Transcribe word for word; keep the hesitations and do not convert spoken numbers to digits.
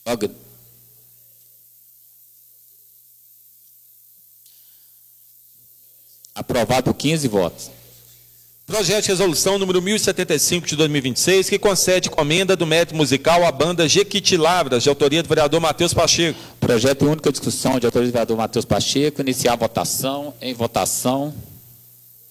Logo. Aprovado por quinze votos. Projeto de resolução número mil e setenta e cinco de dois mil e vinte e seis, que concede comenda do mérito musical à banda Jequitilavras, de autoria do vereador Matheus Pacheco. Projeto único de discussão de autoria do vereador Matheus Pacheco. Iniciar a votação. Em votação.